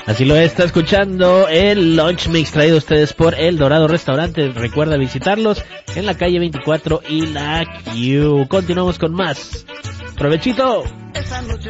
Así lo está escuchando el Lunch Mix traído a ustedes por El Dorado Restaurante. Recuerda visitarlos en la calle 24 y la Q. Continuamos con más. ¡Provechito!